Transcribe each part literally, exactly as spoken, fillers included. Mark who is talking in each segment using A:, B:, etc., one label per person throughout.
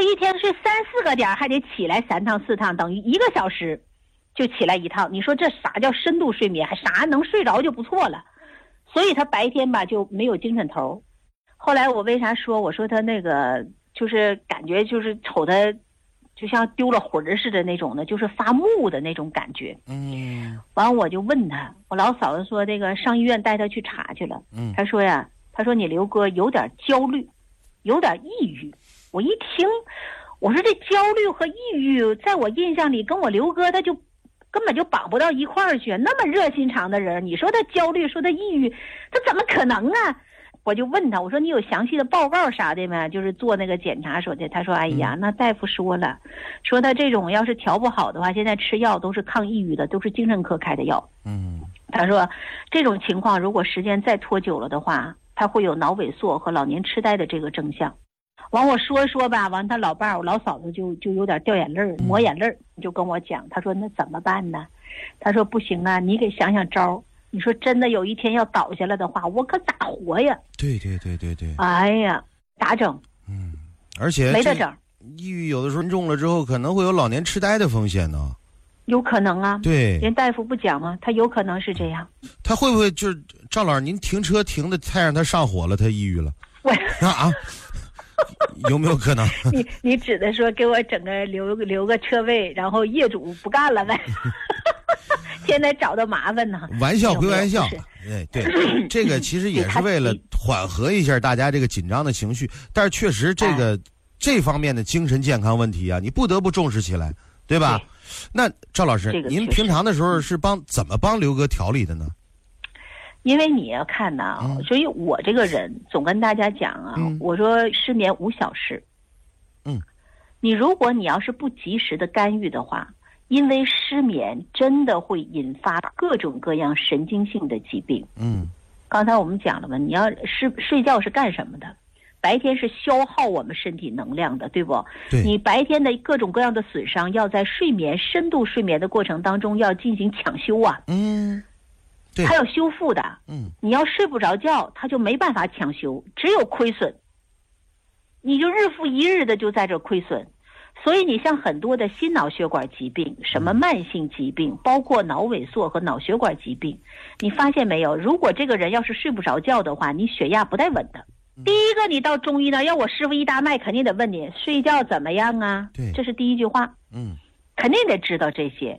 A: 一天睡三四个点，还得起来三趟四趟，等于一个小时就起来一趟。你说这啥叫深度睡眠？还啥能睡着就不错了。所以他白天吧就没有精神头。后来我为啥说，我说他那个就是感觉就是瞅他就像丢了魂儿似的那种的，就是发木的那种感觉。
B: 嗯，
A: 完我就问他，我老嫂子说这个上医院带他去查去了。
B: 嗯，
A: 他说呀，他说你刘哥有点焦虑，有点抑郁。我一听，我说这焦虑和抑郁，在我印象里跟我刘哥他就根本就绑不到一块儿去。那么热心肠的人，你说他焦虑，说他抑郁，他怎么可能啊？我就问他，我说你有详细的报告啥的吗？就是做那个检查说的。他说哎呀，那大夫说了，说他这种要是调不好的话，现在吃药都是抗抑郁的，都是精神科开的药。
B: 嗯，
A: 他说这种情况如果时间再拖久了的话，他会有脑萎缩和老年痴呆的这个征象。完我说说吧，完他老伴儿我老嫂子就就有点掉眼泪儿，抹眼泪儿，就跟我讲，他说那怎么办呢？他说不行啊，你给想想招。你说真的有一天要倒下来的话，我可咋活呀？
B: 对对对对对。
A: 哎呀，咋整？
B: 嗯，而且
A: 没得整。
B: 抑郁有的时候重了之后，可能会有老年痴呆的风险呢。
A: 有可能啊。
B: 对。
A: 连大夫不讲吗？他有可能是这样。
B: 他会不会就是赵老师，您停车停的太让他上火了，他抑郁了？
A: 我
B: 啊。有没有可能？
A: 你你指的说给我整个留留个车位，然后业主不干了呗？现在找到麻烦呢。
B: 玩笑归玩笑，哎，对，这个其实也是为了缓和一下大家这个紧张的情绪，但是确实这个、哎、这方面的精神健康问题啊，你不得不重视起来，对吧？对。那赵老师，这个、您平常的时候是帮怎么帮刘哥调理的呢？
A: 因为你要看呐、嗯，所以我这个人总跟大家讲啊、嗯，我说失眠无小事。
B: 嗯，
A: 你如果你要是不及时的干预的话，因为失眠真的会引发各种各样神经性的疾病。
B: 嗯，
A: 刚才我们讲了嘛，你要是睡觉是干什么的？白天是消耗我们身体能量的，对不？
B: 对。
A: 你白天的各种各样的损伤，要在睡眠深度睡眠的过程当中要进行抢修啊。
B: 嗯。
A: 它要修复的，
B: 嗯，
A: 你要睡不着觉，它就没办法抢修，只有亏损，你就日复一日的就在这亏损。所以你像很多的心脑血管疾病，什么慢性疾病，包括脑萎缩和脑血管疾病，你发现没有？如果这个人要是睡不着觉的话，你血压不带稳的。第一个，你到中医那，要我师傅一搭脉，肯定得问你睡觉怎么样啊？
B: 对，
A: 这是第一句话。
B: 嗯，
A: 肯定得知道这些。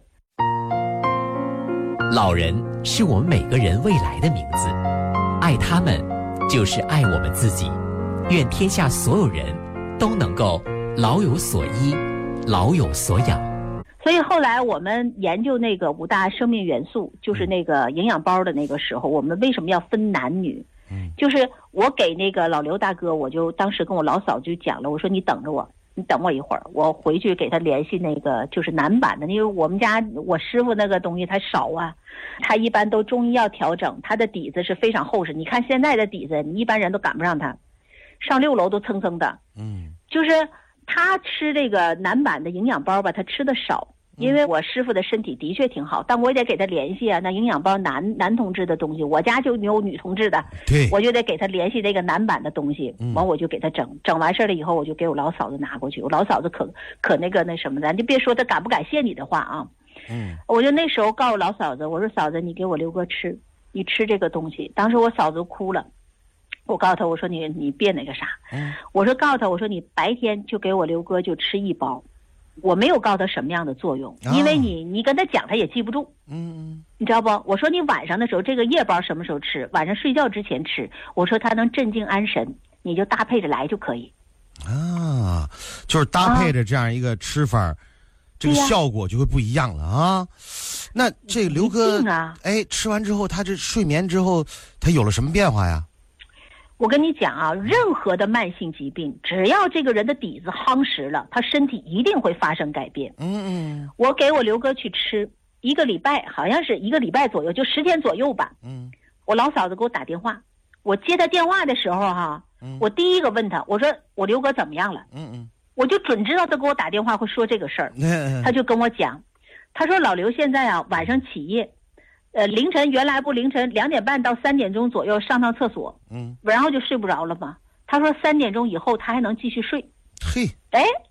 C: 老人是我们每个人未来的名字，爱他们就是爱我们自己。愿天下所有人都能够老有所依，老有所养。
A: 所以后来我们研究那个五大生命元素，就是那个营养包的那个时候，我们为什么要分男女？
B: 嗯，
A: 就是我给那个老刘大哥，我就当时跟我老嫂就讲了，我说你等着我。你等我一会儿，我回去给他联系那个就是男版的，因为我们家我师傅那个东西他少啊，他一般都中医药调整，他的底子是非常厚实。你看现在的底子，你一般人都赶不上他，上六楼都蹭蹭的。
B: 嗯，
A: 就是他吃这个男版的营养包吧，他吃的少。因为我师傅的身体的确挺好，但我也得给他联系啊。那营养包男男同志的东西，我家就有女同志的，
B: 对，
A: 我就得给他联系这个男版的东西。
B: 嗯、
A: 完我就给他整，整完事儿了以后，我就给我老嫂子拿过去。我老嫂子可可那个那什么的，你就别说他感不感谢你的话啊。
B: 嗯，
A: 我就那时候告诉老嫂子，我说嫂子，你给我刘哥吃，你吃这个东西。当时我嫂子哭了，我告诉他，我说你你别那个啥，
B: 嗯，
A: 我说告诉他，我说你白天就给我刘哥就吃一包。我没有告诉他什么样的作用，因为你你跟他讲他也记不住，
B: 嗯，
A: 你知道不？我说你晚上的时候这个夜包什么时候吃？晚上睡觉之前吃。我说它能镇静安神，你就搭配着来就可以。
B: 啊，就是搭配着这样一个吃法，啊、这个效果就会不一样了啊。那这个刘哥
A: 啊，
B: 哎，吃完之后他这睡眠之后他有了什么变化呀？
A: 我跟你讲啊，任何的慢性疾病，只要这个人的底子夯实了，他身体一定会发生改变。
B: 嗯嗯，
A: 我给我刘哥去吃一个礼拜，好像是一个礼拜左右，就十天左右吧。
B: 嗯，
A: 我老嫂子给我打电话，我接他电话的时候哈、啊
B: 嗯，
A: 我第一个问他，我说我刘哥怎么样了？
B: 嗯嗯，
A: 我就准知道他给我打电话会说这个事儿。
B: 嗯，
A: 他就跟我讲，他说老刘现在啊晚上起夜。呃，凌晨原来不凌晨两点半到三点钟左右上趟厕所，
B: 嗯，
A: 然后就睡不着了嘛。他说三点钟以后他还能继续睡。
B: 嘿，
A: 哎，